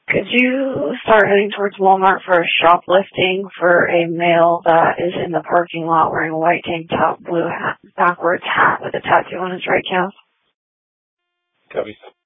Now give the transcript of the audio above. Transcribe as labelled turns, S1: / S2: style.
S1: Could you start heading towards Walmart for a shoplifting for a male that is in the parking lot wearing a white tank top, blue hat, backwards hat with a tattoo on his right calf?
S2: Copy.